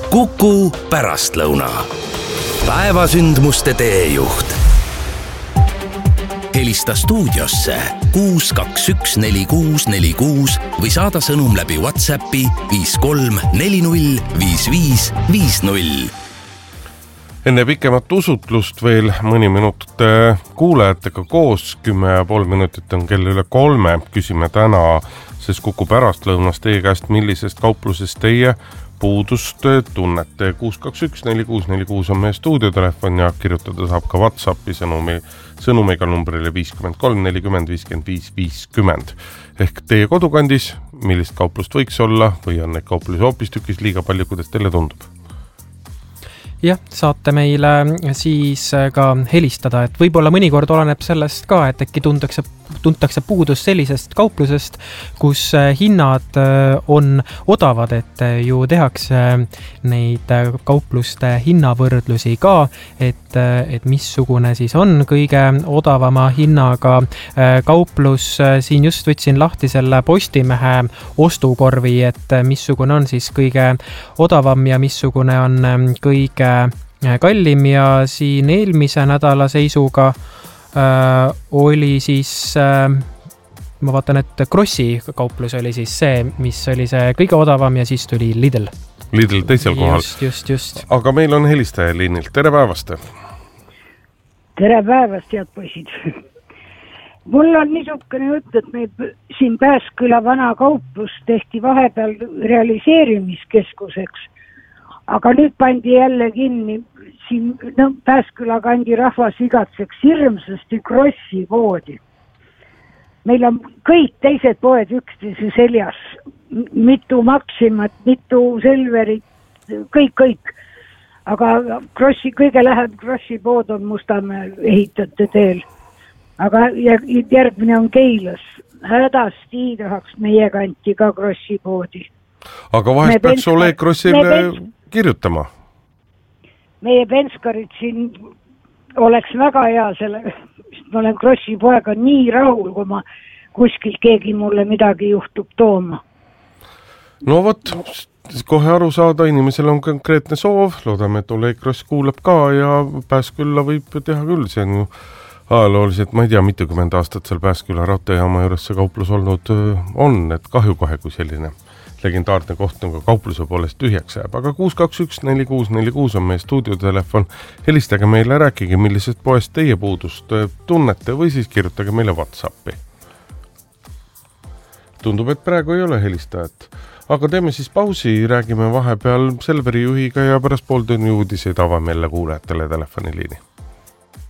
Kuku pärastlõuna. Päevasündmuste teejuht. Helista stuudiosse 6214646 või saada sõnum läbi WhatsAppi 53405550. Enne pikemat usutlust veel mõni minut kuulajatega koos, 10,5 minutit on kell üle 3. Küsime täna, sest Kuku pärastlõunast teie käest, millisest kauplusest teie puudust tunnete. 6214646 on meie stuudiotelefon ja kirjutada saab ka WhatsAppi sõnumiga numbrile 53 40 55 50. Ehk teie kodukandis, millist kauplust võiks olla või on neid kauplusi hoopistükis liiga palju, kuidas teile tundub? Jah, saate meile siis ka helistada, et võib-olla mõnikord oleneb sellest ka, et äkki tuntakse puudus sellisest kauplusest, kus hinnad on odavad, et ju tehakse neid kaupluste hinnavõrdlusi ka, et missugune siis on kõige odavama hinnaga kauplus. Siin just võtsin lahti selle Postimehe ostukorvi, et missugune on siis kõige odavam ja missugune on kõige kallim, ja siin eelmise nädala seisuga oli siis, ma vaatan, et Krossi kauplus oli siis see, mis oli see kõige odavam, ja siis tuli Lidl. Lidl teisel kohal. Just. Aga meil on helistaja liinilt. Tere päevast! Tere päevast, head poisid! Mul on niisugune jutt, et meil siin Pääsküla vana kauplus tehti vahepeal realiseerimiskeskuseks. Aga nüüd pandi jälle kinni, siin Pääsküla kandi rahvas igatseks hirmsasti Krossi poodi. Meil on kõik teised poed üksteise seljas, mitu Maximat, mitu Selverit, kõik. Aga Krossi, kõige lähem Krossi pood on Mustamäe ehitajate teel. Aga järgmine on Keilas. Hädasti tahaks meie kanti ka Krossi poodi. Aga vahest peaks Oleg Krossile kirjutama? Meie penskarid siin oleks väga hea selle, ma olen Krossi poega nii rahul, kui ma kuskilt keegi mulle midagi juhtub tooma. No vot, kohe aru saada, inimesel on konkreetne soov, loodame, et Oleg Kross kuulab ka ja Pääskülla võib teha küll, see on ju ajalooliselt, ma ei tea, mitukümmend aastat seal Pääsküla raudteejaama juures see kauplus olnud on, et kahju kohe, kui selline legendaarne koht on ka kaupluse poolest tühjaks jääb. Aga 6214646 on meie stuudiotelefon. Helistage meile, rääkige, millisest poest teie puudust tunnete või siis kirjutage meile WhatsAppi. Tundub, et praegu ei ole helistajat. Aga teeme siis pausi, räägime vahepeal Selveri juhiga ja pärast pooltunni uudiseid avame jälle kuulajatele telefoniliini.